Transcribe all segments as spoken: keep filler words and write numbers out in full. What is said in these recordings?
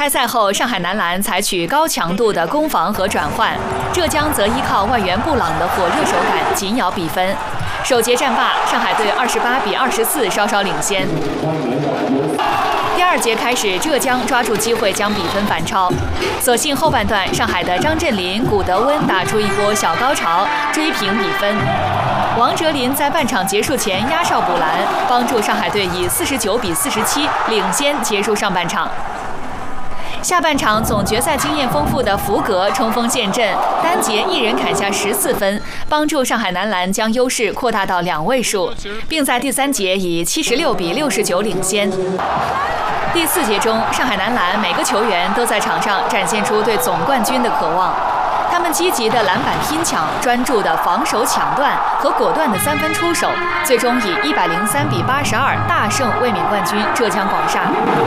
开赛后，上海男篮采取高强度的攻防和转换，浙江则依靠外援布朗的火热手感紧咬比分。首节战罢，上海队二十八比二十四稍稍领先。第二节开始，浙江抓住机会将比分反超，所幸后半段上海的张镇麟、古德温打出一波小高潮，追平比分。王哲林在半场结束前压哨补篮，帮助上海队以四十九比四十七领先结束上半场。下半场，总决赛经验丰富的福格冲锋陷阵，单节一人砍下十四分，帮助上海男篮将优势扩大到两位数，并在第三节以七十六比六十九领先。第四节中，上海男篮每个球员都在场上展现出对总冠军的渴望。他们积极的篮板拼抢、专注的防守抢断和果断的三分出手，最终以一百零三比八十二大胜卫冕冠军浙江广厦。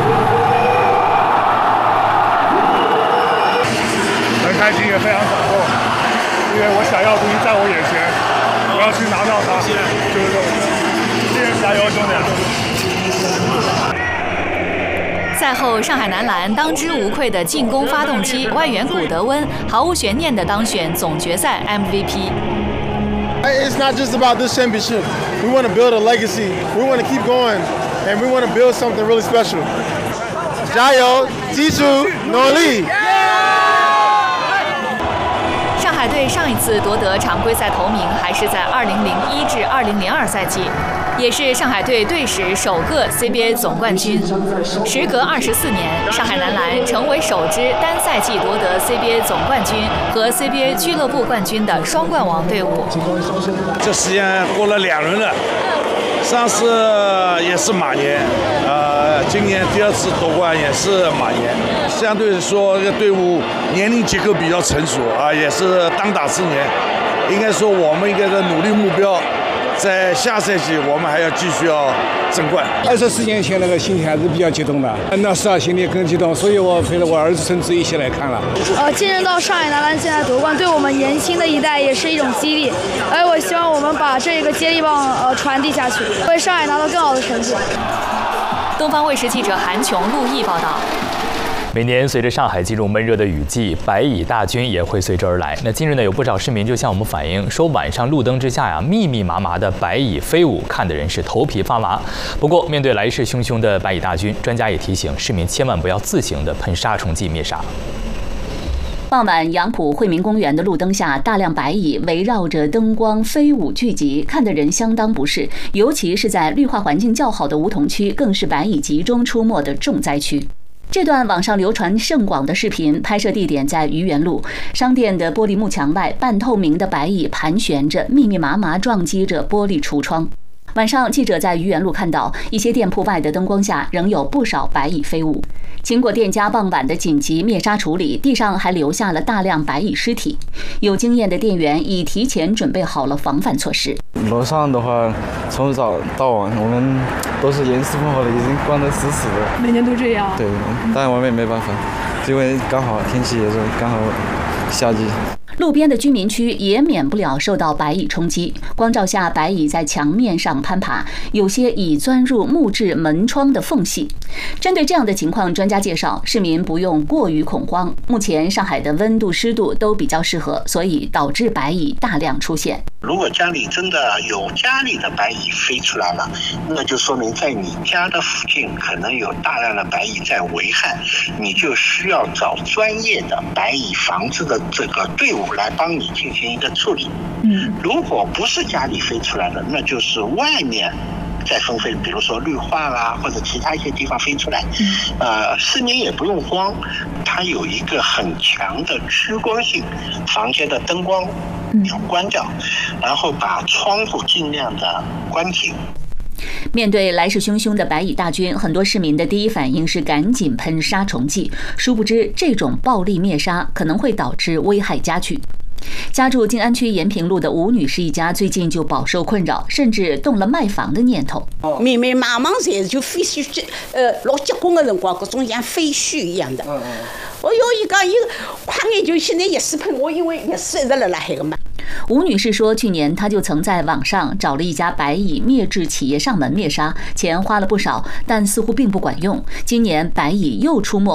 很开心，也非常感动，因为我想要的东西在我眼前，我要去拿到它，就是这种。谢谢，加油，兄弟！ 赛后，上海男篮当之无愧的进攻发动机外援古德温毫无悬念地当选总决赛 M V P。 It's not just about this championship. We want to build a legacy. We want to keep going, and we want to build something really special. 加油，基础努力！ 上海队上一次夺得常规赛头名还是在二零零一至二零零二赛季，也是上海队队史首个 C B A 总冠军。时隔二十四年，上海男篮成为首支单赛季夺得 C B A 总冠军和 C B A 俱乐部冠军的双冠王队伍。 这时间过了两轮了，上次也是马年，呃，今年第二次夺冠也是马年。相对说，这个队伍年龄结构比较成熟啊，也是当打之年。应该说，我们一个努力目标。在下赛季，我们还要继续要争冠。 二十四年前那个心情还是比较激动的，那是啊，心里更激动，所以我陪着我儿子孙子一起来看了。 呃，见证到上海男篮现在夺冠，对我们年轻的一代也是一种激励。而我希望我们把这个接力棒呃传递下去，为上海拿到更好的成绩。 东方卫视记者韩琼、陆毅报道。 每年随着上海进入闷热的雨季，白蚁大军也会随之而来。那近日呢，有不少市民就向我们反映说，晚上路灯之下呀，密密麻麻的白蚁飞舞，看的人是头皮发麻。不过，面对来势汹汹的白蚁大军，专家也提醒市民千万不要自行的喷杀虫剂灭杀。 傍晚，杨浦惠民公园的路灯下，大量白蚁围绕着灯光飞舞聚集，看得人相当不适。尤其是在绿化环境较好的梧桐区，更是白蚁集中出没的重灾区。这段网上流传甚广的视频，拍摄地点在愚园路商店的玻璃幕墙外，半透明的白蚁盘旋着，密密麻麻撞击着玻璃橱窗。晚上，记者在愚园路看到一些店铺外的灯光下，仍有不少白蚁飞舞。经过店家傍晚的紧急灭杀处理，地上还留下了大量白蚁尸体。有经验的店员已提前准备好了防范措施。 楼上的话，从早到晚，我们都是严丝合缝的，已经关得死死的。 每年都这样。 对，但我们也没办法，因为刚好天气也是刚好夏季。 路边的居民区也免不了受到白蚁冲击，光照下，白蚁在墙面上攀爬，有些已钻入木质门窗的缝隙。针对这样的情况，专家介绍，市民不用过于恐慌。目前上海的温度、湿度都比较适合，所以导致白蚁大量出现。 如果家里真的有家里的白蚁飞出来了，那就说明在你家的附近可能有大量的白蚁在危害，你就需要找专业的白蚁防治的这个队伍来帮你进行一个处理。嗯，如果不是家里飞出来的，那就是外面再纷飞，比如说绿化啦，或者其他一些地方飞出来。呃，市民也不用慌，它有一个很强的趋光性，房间的灯光要关掉，然后把窗户尽量的关紧。 面对来势汹汹的白蚁大军，很多市民的第一反应是赶紧喷杀虫剂，殊不知这种暴力灭杀可能会导致危害加剧。家住静安区延平路的吴女士一家最近就饱受困扰，甚至动了卖房的念头。 密密麻麻侪是就飞絮，呃，老结棍的辰光，搿种像飞絮一样的。嗯嗯。我有伊讲，伊快眼就现在也是喷，我因为也是一直辣辣海个嘛。 吴女士说，去年她就曾在网上找了一家白蚁灭制企业上门灭杀，钱花了不少，但似乎并不管用。今年白蚁又出没。